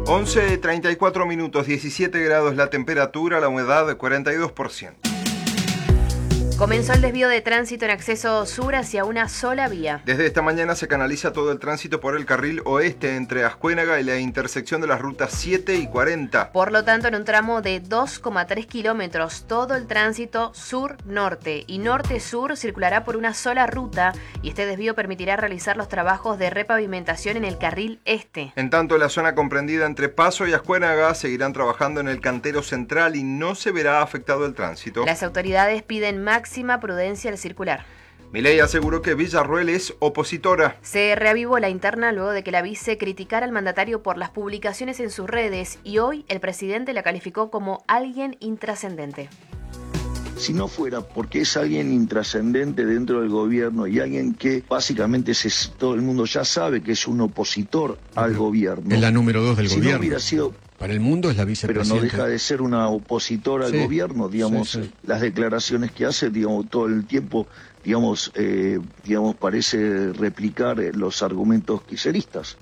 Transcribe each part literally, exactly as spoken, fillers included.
once treinta y cuatro minutos, diecisiete grados la temperatura, la humedad cuarenta y dos por ciento. Comenzó el desvío de tránsito en acceso sur hacia una sola vía. Desde esta mañana se canaliza todo el tránsito por el carril oeste entre Ascuénaga y la intersección de las rutas siete y cuarenta. Por lo tanto, en un tramo de dos coma tres kilómetros, todo el tránsito sur-norte y norte-sur circulará por una sola ruta y este desvío permitirá realizar los trabajos de repavimentación en el carril este. En tanto, la zona comprendida entre Paso y Ascuénaga seguirán trabajando en el cantero central y no se verá afectado el tránsito. Las autoridades piden máxima prudencia al circular. Milei aseguró que Villarroel es opositora. Se reavivó la interna luego de que la vice criticara al mandatario por las publicaciones en sus redes y hoy el presidente la calificó como alguien intrascendente. Si no fuera porque es alguien intrascendente dentro del gobierno y alguien que básicamente se, todo el mundo ya sabe que es un opositor al gobierno. Es la número dos del si gobierno. No hubiera sido, Para el mundo es la vicepresidenta. Pero no deja de ser una opositora al sí, gobierno, digamos, sí, sí. Las declaraciones que hace, digamos, todo el tiempo, digamos, eh, digamos, parece replicar los argumentos kirchneristas.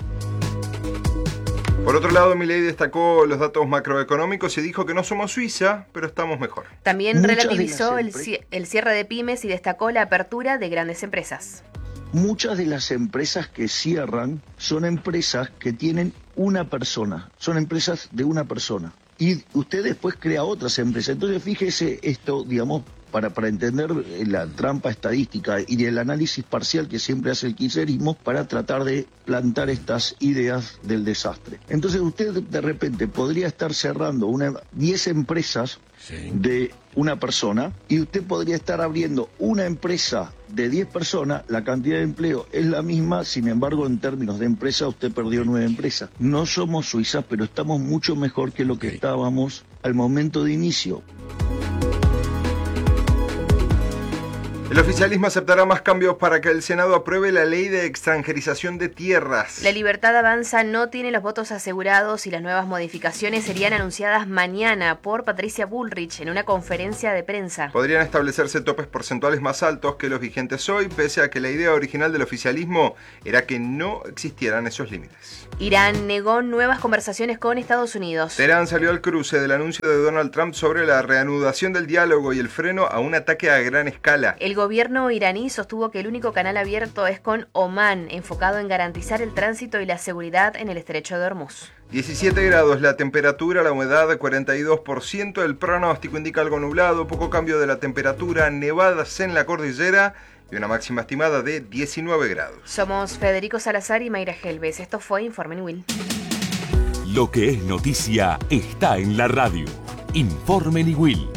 Por otro lado, Milei destacó los datos macroeconómicos y dijo que no somos Suiza, pero estamos mejor. También Muchas relativizó el, el cierre de pymes y destacó la apertura de grandes empresas. Muchas de las empresas que cierran son empresas que tienen una persona, son empresas de una persona. Y usted después crea otras empresas. Entonces fíjese esto, digamos, para, para entender la trampa estadística y el análisis parcial que siempre hace el kirchnerismo para tratar de plantar estas ideas del desastre. Entonces usted de repente podría estar cerrando una diez empresas sí. de una persona y usted podría estar abriendo una empresa de diez personas, la cantidad de empleo es la misma, sin embargo en términos de empresa usted perdió nueve empresas. No somos Suiza, pero estamos mucho mejor que lo que okay. estábamos al momento de inicio. El oficialismo aceptará más cambios para que el Senado apruebe la ley de extranjerización de tierras. La Libertad Avanza no tiene los votos asegurados y las nuevas modificaciones serían anunciadas mañana por Patricia Bullrich en una conferencia de prensa. Podrían establecerse topes porcentuales más altos que los vigentes hoy, pese a que la idea original del oficialismo era que no existieran esos límites. Irán negó nuevas conversaciones con Estados Unidos. Teherán salió al cruce del anuncio de Donald Trump sobre la reanudación del diálogo y el freno a un ataque a gran escala. El gobierno iraní sostuvo que el único canal abierto es con Omán, enfocado en garantizar el tránsito y la seguridad en el estrecho de Hormuz. diecisiete grados la temperatura, la humedad cuarenta y dos por ciento, el pronóstico indica algo nublado, poco cambio de la temperatura, nevadas en la cordillera y una máxima estimada de diecinueve grados. Somos Federico Salazar y Mayra Helves. Esto fue Informe Niwil. Lo que es noticia está en la radio. Informe Niwil.